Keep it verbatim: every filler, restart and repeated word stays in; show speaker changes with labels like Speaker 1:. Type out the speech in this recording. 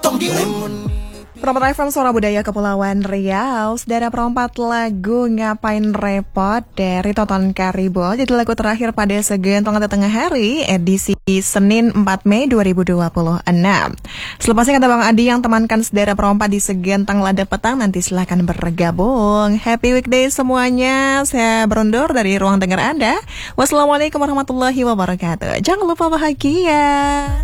Speaker 1: Perempat F M Suara Budaya Kepulauan Riau. Saudara, perempat lagu Ngapain Repot dari Toton Karibol jadi lagu terakhir pada segentong atau tengah hari edisi Senin empat Mei dua ribu dua puluh enam. Selepasnya kata Bang Adi yang temankan saudara perempat di segentang lada petang, nanti silahkan bergabung. Happy weekday semuanya. Saya berundur dari ruang dengar Anda. Wassalamualaikum warahmatullahi wabarakatuh. Jangan lupa bahagia.